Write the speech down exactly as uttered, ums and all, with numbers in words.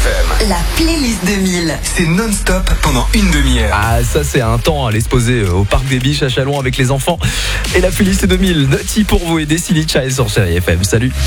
F M. La playlist deux mille. C'est non-stop pendant une demi-heure. Ah, ça c'est un temps à aller se poser au Parc des Biches à Châlons avec les enfants. Et la playlist deux mille, Naughty pour vous et Destiny Child sur Chérie F M. Salut.